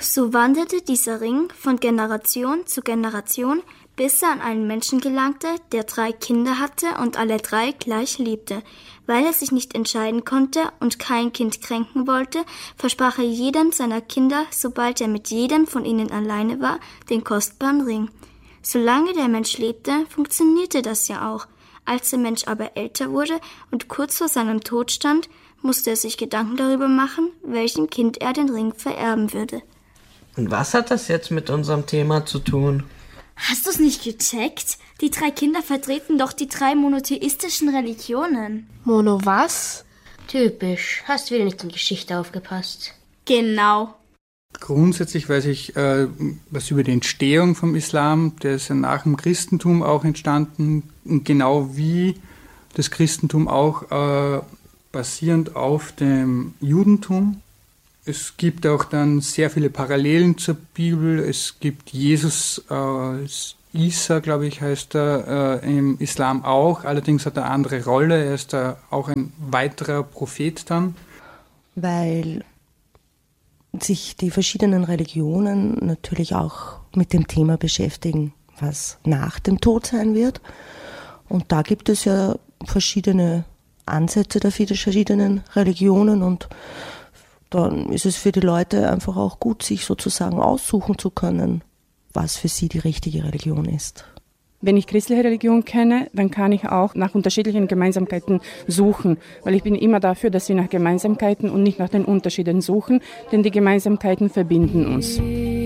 So wanderte dieser Ring von Generation zu Generation, bis er an einen Menschen gelangte, der 3 Kinder hatte und alle 3 gleich liebte. Weil er sich nicht entscheiden konnte und kein Kind kränken wollte, versprach er jedem seiner Kinder, sobald er mit jedem von ihnen alleine war, den kostbaren Ring. Solange der Mensch lebte, funktionierte das ja auch. Als der Mensch aber älter wurde und kurz vor seinem Tod stand, musste er sich Gedanken darüber machen, welchem Kind er den Ring vererben würde. Und was hat das jetzt mit unserem Thema zu tun? Hast du's nicht gecheckt? Die 3 Kinder vertreten doch die 3 monotheistischen Religionen. Mono was? Typisch. Hast wieder nicht in Geschichte aufgepasst. Genau. Grundsätzlich weiß ich was über die Entstehung vom Islam. Der ist ja nach dem Christentum auch entstanden. Und genau wie das Christentum auch basierend auf dem Judentum. Es gibt auch dann sehr viele Parallelen zur Bibel. Es gibt Jesus, Isa, glaube ich, heißt er, im Islam auch. Allerdings hat er eine andere Rolle. Er ist da auch ein weiterer Prophet dann. Weil sich die verschiedenen Religionen natürlich auch mit dem Thema beschäftigen, was nach dem Tod sein wird. Und da gibt es ja verschiedene Ansätze der verschiedenen Religionen und dann ist es für die Leute einfach auch gut, sich sozusagen aussuchen zu können, was für sie die richtige Religion ist. Wenn ich christliche Religion kenne, dann kann ich auch nach unterschiedlichen Gemeinsamkeiten suchen, weil ich bin immer dafür, dass wir nach Gemeinsamkeiten und nicht nach den Unterschieden suchen, denn die Gemeinsamkeiten verbinden uns.